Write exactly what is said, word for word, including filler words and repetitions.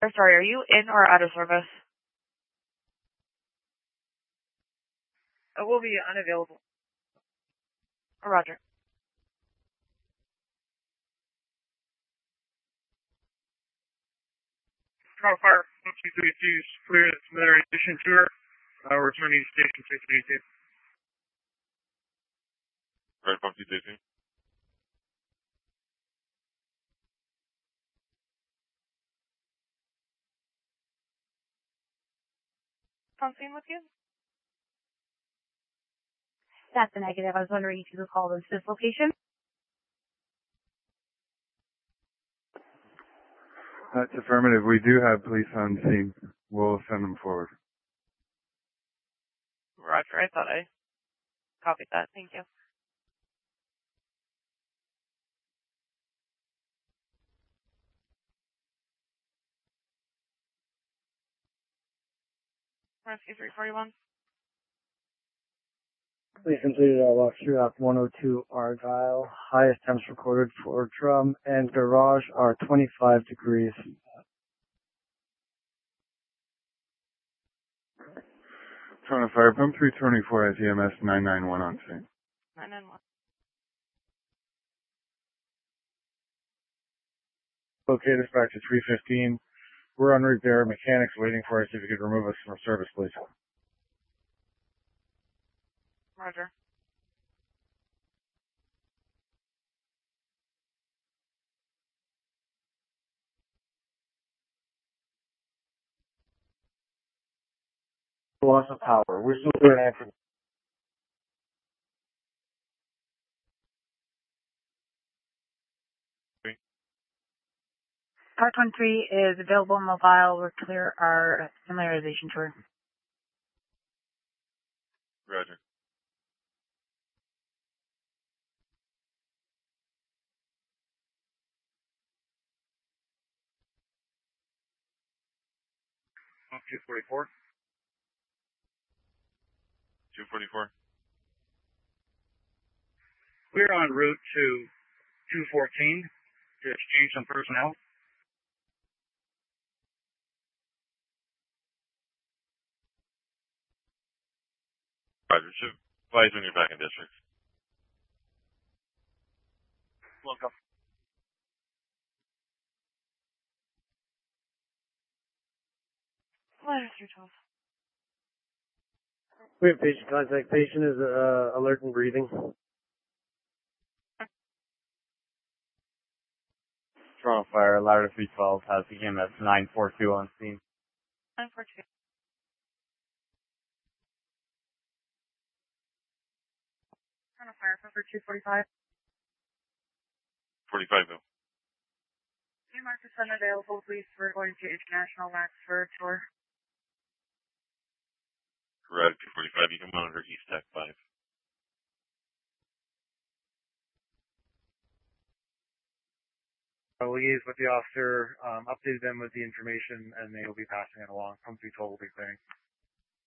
Sorry, are you in or out of service? It will be unavailable. Oh, Roger. Tower Fire one two three two is clear. It's another addition tour. Uh, we're returning to station two three two. Right, one two three two. Something with you? That's a negative. I was wondering if you could call this this location. That's affirmative. We do have police on scene. We'll send them forward. Roger, I thought I copied that. Thank you. Rescue three forty-one. We completed our walkthrough at one oh two Argyle. Highest temps recorded for drum and garage are twenty-five degrees. Toronto Fire Pump three twenty-four S E M S nine nine one on scene. nine nine one. Okay, dispatch to three fifteen. We're on route there. Mechanics waiting for us. If you could remove us from service, please. Roger. Loss of power. We're still doing answer. Car twenty-three is available mobile. We're clear our familiarization tour. Roger. two forty-four. two forty-four. We're en route to two fourteen to exchange some personnel. Roger. Should advise when you're back in district. Welcome. Letter three twelve. We have patient contact. Patient is uh, alert and breathing. Toronto Fire, ladder three twelve has E M S nine four two on scene. nine four two. Toronto Fire, number two forty-five. forty-five, though. Two markers unavailable, please. We're going to International Max for a tour. Correct, two forty-five. You can monitor East Tech five. I'll liaise with the officer, um, update them with the information, and they will be passing it along. Pump three twelve will be clearing.